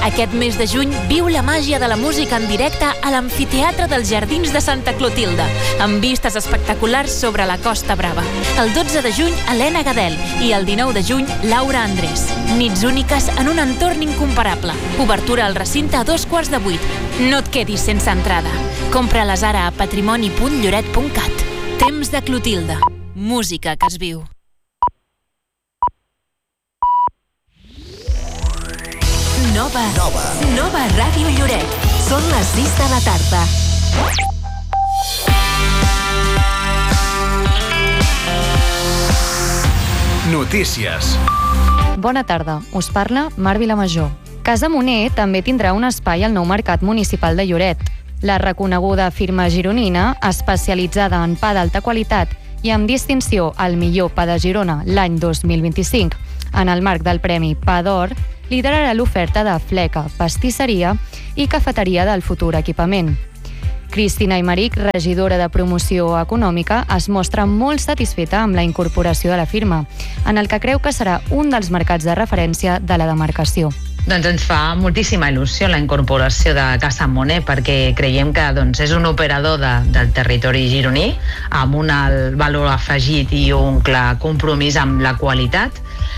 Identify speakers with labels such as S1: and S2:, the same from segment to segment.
S1: Aquest mes de juny viu la màgia de la música en directe a l'Amfiteatre dels Jardins de Santa Clotilde, amb vistes espectaculars sobre la Costa Brava. El 12 de juny, Helena Gadel, i el 19 de juny, Laura Andrés. Nits úniques en un entorn incomparable. Obertura al recinte a 7:15. No et quedis sense entrada. Compra-les ara a patrimoni.lloret.cat. Temps de Clotilde. Música que es viu. Nova Ràdio Lloret. Són les 6 de la tarda.
S2: Notícies.
S3: Bona tarda, us parla Mar Vilamajor. Casa Moner també tindrà un espai al nou mercat municipal de Lloret. La reconeguda firma gironina, especialitzada en pa d'alta qualitat i amb distinció al millor pa de Girona l'any 2025, en el marc del Premi Pa d'Or, liderarà l'oferta de fleca, pastisseria i cafeteria del futur equipament. Cristina Aymeric, regidora de Promoció Econòmica, es mostra molt satisfeta amb la incorporació de la firma, en el que creu que serà un dels mercats de referència de la demarcació.
S4: Doncs ens fa moltíssima il·lusió la incorporació de Casa Moner perquè creiem que és un operador del territori gironí amb un alt valor afegit i un clar compromís amb la qualitat.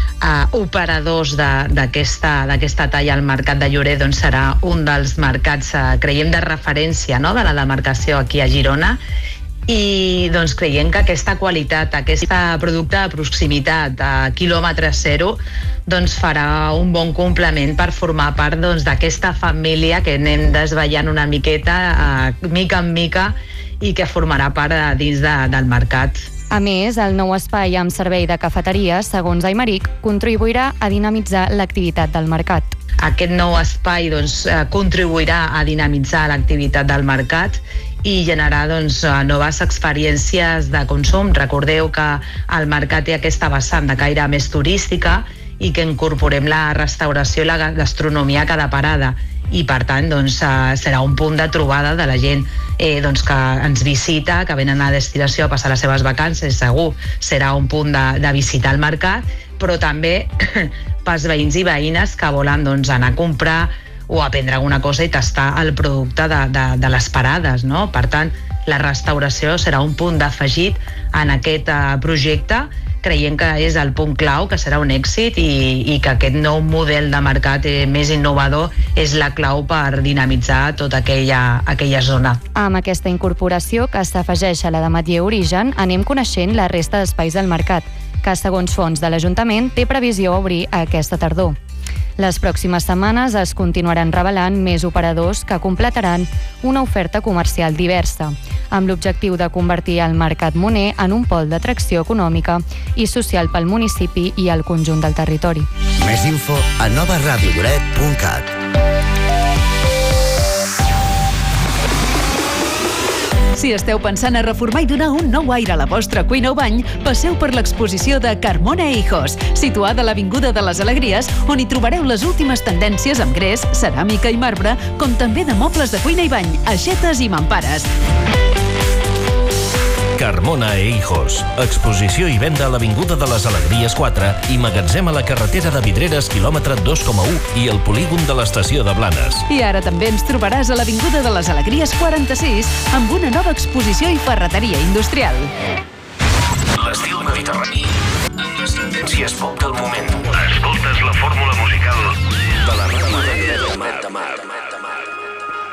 S4: Operadors d'aquesta talla al mercat de Lloret serà un dels mercats, creiem, de referència, no?, de la demarcació aquí a Girona. I creiem que aquesta qualitat, aquest producte de proximitat a quilòmetre zero farà un bon complement per formar part d'aquesta família que anem desvetllant una miqueta, mica en mica, i que formarà part dins del mercat.
S3: A més, el nou espai amb servei de cafeteria, segons Aymeric, contribuirà a dinamitzar l'activitat del mercat.
S4: Aquest nou espai contribuirà a dinamitzar l'activitat del mercat i generar noves experiències de consum. Recordeu que el mercat té aquesta vessant de caire més turística i que incorporem la restauració i la gastronomia a cada parada. I per tant serà un punt de trobada de la gent que ens visita, que venen a la destinació a passar les seves vacances. Segur serà un punt de visitar el mercat, però també pels veïns i veïnes que volen anar a comprar o a prendre alguna cosa i tastar el producte de les parades, no? Per tant, la restauració serà un punt d'afegit en aquest projecte. Creiem que és el punt clau, que serà un èxit i que aquest nou model de mercat més innovador és la clau per dinamitzar tota aquella zona.
S3: Amb aquesta incorporació que s'afegeix a la de Matller Origen, anem coneixent la resta d'espais del mercat, que segons fons de l'Ajuntament té previsió obrir aquesta tardor. Les pròximes setmanes es continuaran revelant més operadors que completaran una oferta comercial diversa, amb l'objectiu de convertir el Mercat Moner en un pol d'atracció econòmica i social pel municipi i el conjunt del territori.
S5: Més info a novaradiolloret.cat.
S6: Si esteu pensant a reformar i donar un nou aire a la vostra cuina o bany, passeu per l'exposició de Carmona e Hijos, situada a l'Avinguda de les Alegries, on hi trobareu les últimes tendències amb gres, ceràmica i marbre, com també de mobles de cuina i bany, aixetes i mampares.
S7: Carmona e Hijos. Exposició i venda a l'Avinguda de les Alegries 4 i magatzem a la carretera de Vidreres, quilòmetre 2,1 i el polígon de l'estació de Blanes.
S6: I ara també ens trobaràs a l'Avinguda de les Alegries 46 amb una nova exposició i ferreteria industrial.
S7: L'estil mediterrani amb les tendències pop del moment.
S8: Escoltes la fórmula musical
S7: de la